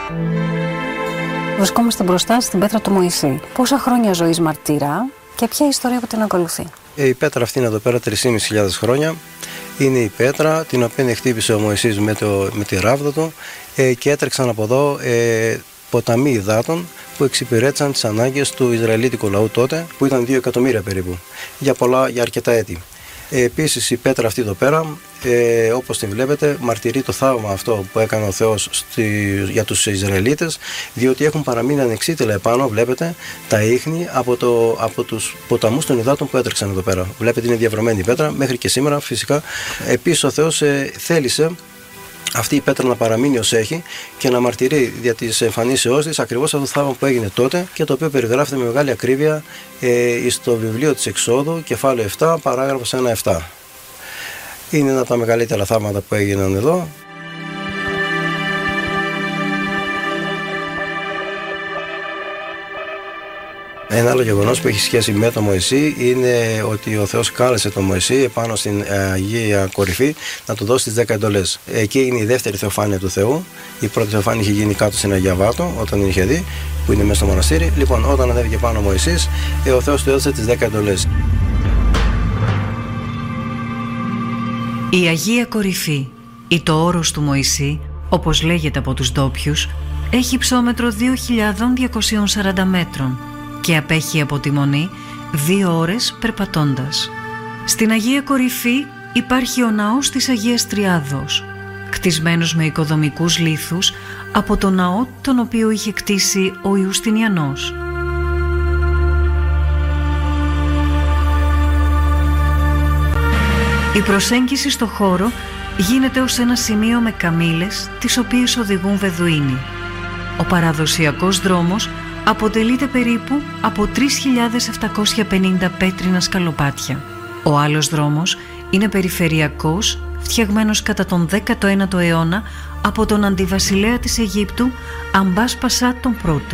Βρισκόμαστε μπροστά στην πέτρα του Μωυσή. Πόσα χρόνια ζωής μαρτυρά και ποια ιστορία που την ακολουθεί? Η πέτρα αυτή είναι εδώ πέρα 3.500 χρόνια. Είναι η πέτρα την οποία χτύπησε ο Μωυσής με τη ράβδα του και έτρεξαν από εδώ ποταμοί υδάτων που εξυπηρέτησαν τις ανάγκες του Ισραηλίτικου λαού τότε, που ήταν 2 εκατομμύρια περίπου, για αρκετά έτη. Επίσης η πέτρα αυτή εδώ πέρα, όπως την βλέπετε, μαρτυρεί το θαύμα αυτό που έκανε ο Θεός για τους Ισραηλίτες, διότι έχουν παραμείνει ανεξίτηλα επάνω, βλέπετε, τα ίχνη από τους ποταμούς των υδάτων που έτρεξαν εδώ πέρα. Βλέπετε, είναι διαβρωμένη η πέτρα μέχρι και σήμερα φυσικά. Επίσης ο Θεός θέλησε αυτή η πέτρα να παραμείνει ως έχει και να μαρτυρεί δια της εμφανίσεώς της ακριβώς αυτό το θαύμα που έγινε τότε και το οποίο περιγράφεται με μεγάλη ακρίβεια στο βιβλίο της Εξόδου, κεφάλαιο 7, παράγραφος 1-7. Είναι ένα από τα μεγαλύτερα θαύματα που έγιναν εδώ. Ένα άλλο γεγονός που έχει σχέση με τον Μωυσή είναι ότι ο Θεός κάλεσε τον Μωυσή επάνω στην Αγία Κορυφή να του δώσει τις 10 εντολές. Εκεί είναι η δεύτερη θεοφάνεια του Θεού. Η πρώτη θεοφάνεια είχε γίνει κάτω στην Αγία Βάτο, όταν την είχε δει, που είναι μέσα στο μοναστήρι. Λοιπόν, όταν ανέβηκε πάνω ο Μωυσής, ο Θεός του έδωσε τις 10 εντολές. Η Αγία Κορυφή ή το όρος του Μωυσή, όπως λέγεται από τους ντόπιους, έχει υψόμετρο 2.240 μέτρων και απέχει από τη Μονή 2 ώρες περπατώντας. Στην Αγία Κορυφή υπάρχει ο ναός της Αγίας Τριάδος, κτισμένος με οικοδομικούς λίθους από το ναό τον οποίο είχε κτίσει ο Ιουστινιανός. Η προσέγγιση στο χώρο γίνεται ως ένα σημείο με καμήλες, τις οποίες οδηγούν Βεδουίνοι. Ο παραδοσιακός δρόμος αποτελείται περίπου από 3.750 πέτρινα σκαλοπάτια. Ο άλλος δρόμος είναι περιφερειακός, φτιαγμένος κατά τον 19ο αιώνα από τον αντιβασιλέα της Αιγύπτου Αμπάς Πασά τον Πρώτο.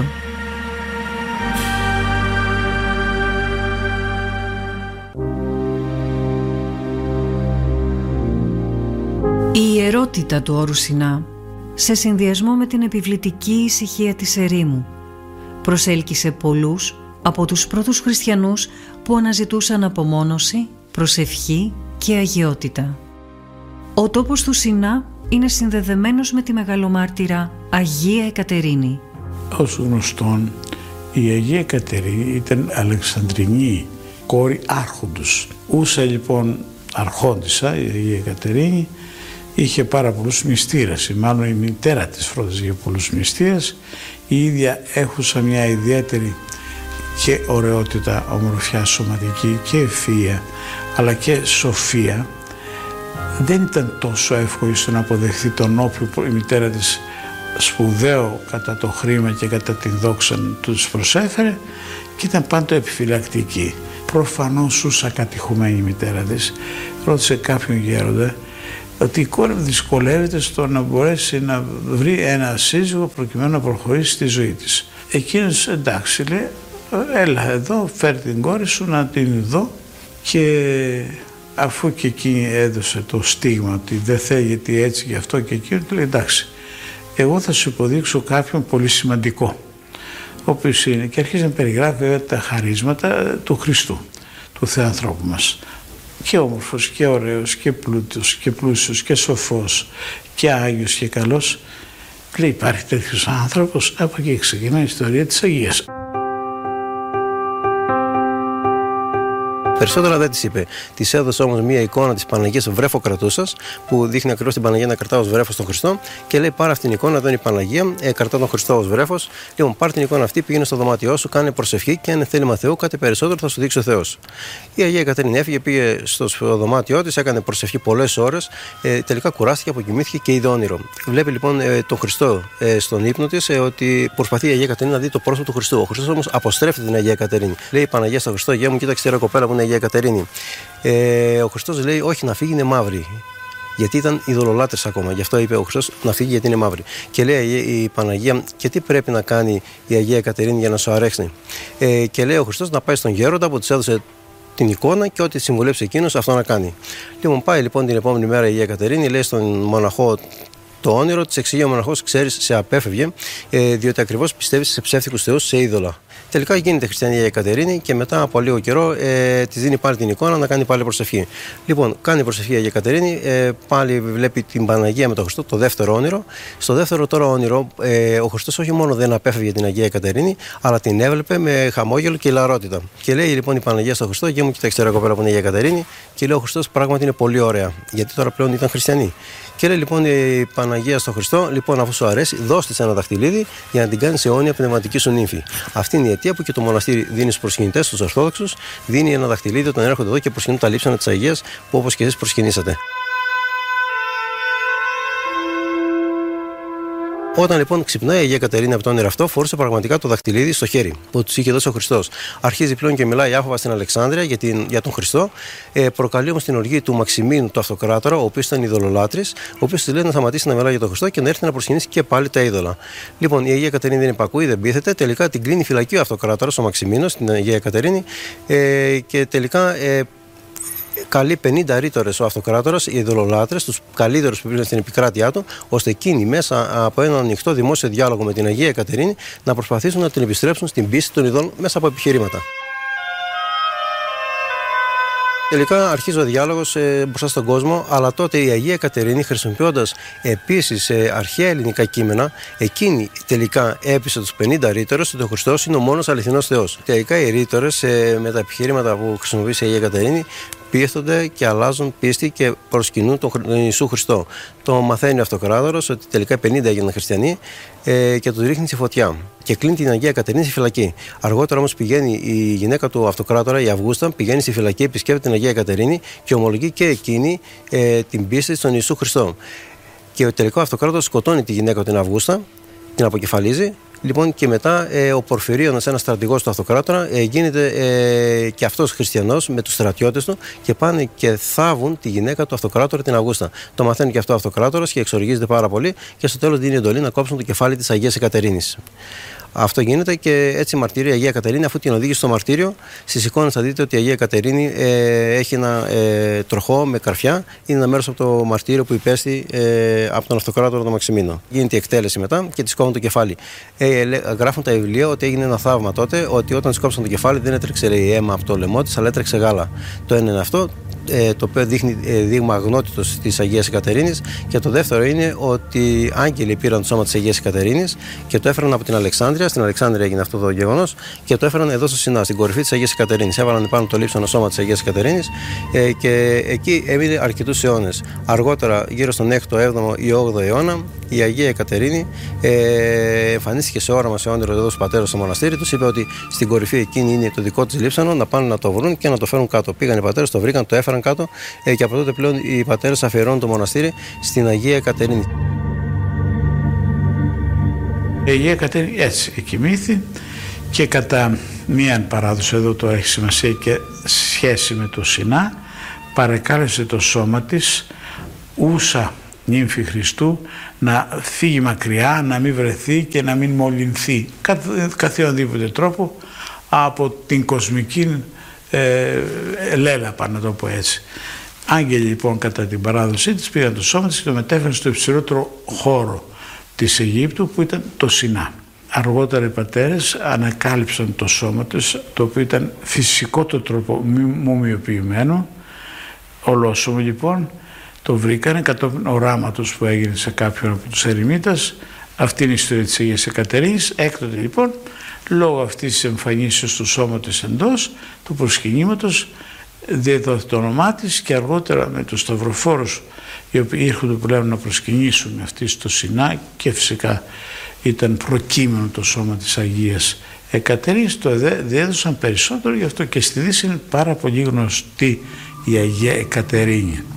Η ιερότητα του όρου Σινά, σε συνδυασμό με την επιβλητική ησυχία της ερήμου, προσέλκυσε πολλούς από τους πρώτους χριστιανούς που αναζητούσαν απομόνωση, προσευχή και αγιότητα. Ο τόπος του Σινά είναι συνδεδεμένος με τη μεγαλομάρτυρα Αγία Εκατερίνη. Ως γνωστόν, η Αγία Εκατερίνη ήταν Αλεξανδρινή, κόρη άρχοντος. Ούσα λοιπόν αρχόντισσα, η Αγία Εκατερίνη, είχε πάρα πολλούς μυστήρες, μάλλον η μητέρα της φρόντιζε για πολλούς μυστήρες. Η ίδια έχουσα μια ιδιαίτερη και ωραιότητα, ομορφιά σωματική και ευφυΐα, αλλά και σοφία. Δεν ήταν τόσο εύκολο στο να αποδεχθεί τον όποιο η μητέρα της σπουδαίο κατά το χρήμα και κατά την δόξα τους προσέφερε, και ήταν πάντοτε επιφυλακτική. Προφανώς ούσα κατηχουμένη η μητέρα της ρώτησε κάποιον γέροντα ότι η κόρη δυσκολεύεται στο να μπορέσει να βρει ένα σύζυγο προκειμένου να προχωρήσει στη ζωή της. Εκείνος, εντάξει, λέει, έλα εδώ, φέρ την κόρη σου να την δω. Και αφού και εκείνη έδωσε το στίγμα ότι δεν θέλει, γιατί έτσι και αυτό και εκείνο, λέει, εντάξει, εγώ θα σου υποδείξω κάποιον πολύ σημαντικό, ο οποίος είναι, και αρχίζει να περιγράφει βέβαια τα χαρίσματα του Χριστού, του Θεανθρώπου μας. Και όμορφος και ωραίος και πλούτος και πλούσιος και σοφός και άγιος και καλός. Λέει, υπάρχει τέτοιος άνθρωπος? Από εκεί ξεκινάει η ιστορία της Αγίας. Περισσότερα δεν της είπε. Της έδωσε όμως μία εικόνα της Παναγίας βρέφοκρατούσας, που δείχνει ακριβώς την Παναγία να κρατά ως βρέφος τον Χριστό, και λέει: πάρε αυτήν την εικόνα, εδώ είναι η Παναγία, κρατά τον Χριστό ως βρέφος. Λοιπόν, πάρε την εικόνα αυτή, πήγαινε στο δωμάτιό σου, κάνε προσευχή και αν είναι θέλημα Θεού, κάτι περισσότερο θα σου δείξει ο Θεός. Η Αγία Εκατερίνη έφυγε, πήγε στο δωμάτιό της, έκανε προσευχή πολλές ώρες, τελικά κουράστηκε, αποκοιμήθηκε και είδε όνειρο. Βλέπει λοιπόν τον Χριστό στον ύπνο της, ότι προσπαθεί η Αγία Εκατερίνη να δει το πρόσωπο του Χριστού. Ο Χριστός όμως αποστρέφει την Αγία Εκατερίνη. Λέει η Παναγία στο Χριστό: γεια μου, κοίταξε ρε κοπέλα που είναι η Αγία Εκατερίνη. Ο Χριστός λέει: όχι, να φύγει, είναι μαύρη. Γιατί ήταν ειδωλολάτρες ακόμα. Γι' αυτό είπε ο Χριστός να φύγει, γιατί είναι μαύρη. Και λέει η Παναγία: και τι πρέπει να κάνει η Αγία Εκατερίνη για να σου αρέσει? Και λέει ο Χριστός να πάει στον γέροντα που της έδωσε την εικόνα και ό,τι συμβουλεύσει εκείνος αυτό να κάνει. Λοιπόν, πάει λοιπόν την επόμενη μέρα η Αγία Εκατερίνη, λέει στον μοναχό Το όνειρο της εξηγεί ο μοναχός, ξέρεις, σε απέφευγε, διότι ακριβώς πιστεύεις σε ψεύτικους θεούς, σε είδωλα. Τελικά γίνεται χριστιανή η Εκατερίνη και μετά από λίγο καιρό της δίνει πάλι την εικόνα να κάνει πάλι προσευχή. Λοιπόν, κάνει προσευχή η Εκατερίνη, πάλι βλέπει την Παναγία με τον Χριστό, το δεύτερο όνειρο. Στο δεύτερο τώρα όνειρο, ο Χριστός όχι μόνο δεν απέφευγε την Αγία Εκατερίνη, αλλά την έβλεπε με χαμόγελο και ηλαρότητα. Και λέει λοιπόν η Παναγία στον Χριστό: «Γεια μου, κοιτάξτε ρε κοπέλα που είναι η Αγία Εκατερίνη». Και λέει ο Χριστός: «Πράγματι είναι πολύ ωραία, γιατί τώρα πλέον ήταν χριστιανή». Και λέει λοιπόν η Παναγία στον Χριστό: «Λοιπόν, αφού σου αρέσει, δώσ' της ένα δαχτυλίδι για να την κάνεις αιώνια πνευματική σου νύμφη». Αυτή είναι η αιτία που και το μοναστήρι δίνει στους προσκυνητές, στους Ορθόδοξους, δίνει ένα δαχτυλίδι όταν έρχονται εδώ και προσκυνούν τα λείψανα της Αγίας, που όπως και εσείς προσκυνήσατε. Όταν λοιπόν ξυπνάει η Αγία Κατερίνα από το όνειρο αυτό, φορούσε πραγματικά το δαχτυλίδι στο χέρι που του είχε δώσει ο Χριστός. Αρχίζει πλέον και μιλάει άφοβα στην Αλεξάνδρεια για τον Χριστό. Προκαλεί όμως την οργή του Μαξιμίνου, του Αυτοκράτορα, ο οποίος ήταν ειδωλολάτρης, ο οποίος του λέει να σταματήσει να μιλάει για τον Χριστό και να έρθει να προσκυνήσει και πάλι τα είδωλα. Λοιπόν, η Αγία Κατερίνα δεν υπακούει, δεν πείθεται. Τελικά την κλείνει φυλακή ο Αυτοκράτορας, ο Μαξιμίνος, την Αγία Κατερίνη, και τελικά. Καλεί 50 ρήτορες ο Αυτοκράτορας, οι ειδωλολάτρες, τους καλύτερους που πήγαν στην επικράτειά του, ώστε εκείνοι μέσα από έναν ανοιχτό δημόσιο διάλογο με την Αγία Εκατερίνη να προσπαθήσουν να την επιστρέψουν στην πίστη των ειδών μέσα από επιχειρήματα. Τελικά αρχίζει ο διάλογος μπροστά στον κόσμο, αλλά τότε η Αγία Κατερίνη, χρησιμοποιώντας επίσης αρχαία ελληνικά κείμενα, εκείνη τελικά έπεισε τους 50 ρήτορες ότι ο Χριστός είναι ο μόνος αληθινός Θεός. Τελικά οι ρήτορες με τα επιχειρήματα που χρησιμοποιήσει η Αγία Κατερίνη πείθονται και αλλάζουν πίστη και προσκυνούν τον Ιησού Χριστό. Το μαθαίνει ο Αυτοκράτορας ότι τελικά 50 έγιναν χριστιανοί και του ρίχνει στη φωτιά και κλείνει την Αγία Κατερίνη στη φυλακή. Αργότερα όμως πηγαίνει η γυναίκα του Αυτοκράτορα, η Αυγούστα, πηγαίνει στη φυλακή, επισκέπτεται την Αγία Κατερίνη και ομολογεί και εκείνη την πίστη στον Ιησού Χριστό. Και τελικά ο Αυτοκράτορας σκοτώνει τη γυναίκα την Αυγούστα, την αποκεφαλίζει. Λοιπόν, και μετά ο Πορφυρίωνας, ένας στρατηγός του Αυτοκράτορα, γίνεται και αυτός χριστιανός με τους στρατιώτες του και πάνε και θάβουν τη γυναίκα του Αυτοκράτορα, την Αυγούστα. Το μαθαίνει και αυτό ο Αυτοκράτορας και εξοργίζεται πάρα πολύ και στο τέλος δίνει εντολή να κόψουν το κεφάλι της Αγίας Εκατερίνης. Αυτό γίνεται και έτσι μαρτυρεί η Αγία Κατερίνη, αφού την οδήγησε στο μαρτύριο. Στις εικόνες θα δείτε ότι η Αγία Κατερίνη έχει ένα τροχό με καρφιά. Είναι ένα μέρος από το μαρτύριο που υπέστη από τον Αυτοκράτορα τον Μαξιμίνο. Γίνεται η εκτέλεση μετά και της κόβουν το κεφάλι. Γράφουν τα βιβλία ότι έγινε ένα θαύμα τότε, ότι όταν της κόψαν το κεφάλι δεν έτρεξε αίμα από το λαιμό της, αλλά έτρεξε γάλα. Το ένα είναι αυτό, το οποίο δείχνει δείγμα αγνότητος της Αγίας Εκατερίνης, και το δεύτερο είναι ότι άγγελοι πήραν το σώμα της Αγίας Εκατερίνης και το έφεραν από την Αλεξάνδρεια. Στην Αλεξάνδρεια έγινε αυτό το γεγονός και το έφεραν εδώ στο Σινά, στην κορυφή της Αγίας Εκατερίνης. Έβαλαν πάνω το λείψανο σώμα της Αγίας Εκατερίνης και εκεί έμεινε αρκετούς αιώνες. Αργότερα, γύρω στον 6ο, 7ο ή 8ο αιώνα, η Αγία Εκατερίνη εμφανίστηκε σε όραμα, σε όνειρο εδώ στους πατέρες στο μοναστήρι τους. Είπε ότι στην κορυφή εκείνη είναι το δικό της λείψανο, να πάνε να το βρουν και να το φέρουν κάτω. Πήγαν οι πατέρες, το βρήκαν, το έφεραν κάτω και από τότε πλέον οι πατέρες αφιερώνουν το μοναστήρι στην Αγία Κατερίνη. Η Αγία Κατερίνη έτσι εκοιμήθη και κατά μίαν παράδοση, εδώ το έχει σημασία και σχέση με το Σινά, παρεκάλεσε το σώμα της ούσα νύμφη Χριστού να φύγει μακριά, να μην βρεθεί και να μην μολυνθεί καθιονδήποτε τρόπο από την κοσμική λέλαπα, να το πω έτσι. Άγγελοι λοιπόν κατά την παράδοσή της πήγαν το σώμα της και το μετέφεραν στο υψηλότερο χώρο της Αιγύπτου που ήταν το Σινά. Αργότερα οι πατέρες ανακάλυψαν το σώμα της, το οποίο ήταν φυσικό το τρόπο μουμιοποιημένο, ολόσωμο λοιπόν. Το βρήκανε κατόπιν οράματος που έγινε σε κάποιον από τους ερημίτας. Αυτή είναι η ιστορία της Αγίας Εκατερίνης. Έκτοτε λοιπόν, λόγω αυτής της εμφανίσεως του σώματος εντός του προσκυνήματος, διεδόθη το όνομά της και αργότερα με τους σταυροφόρους οι οποίοι ήρχονται πλέον να προσκυνήσουν αυτή στο Σινά και φυσικά ήταν προκείμενο το σώμα της Αγίας Εκατερίνης, το διέδωσαν περισσότερο, γι' αυτό και στη Δύση είναι πάρα πολύ γνωστή η Αγία Εκατερίνη.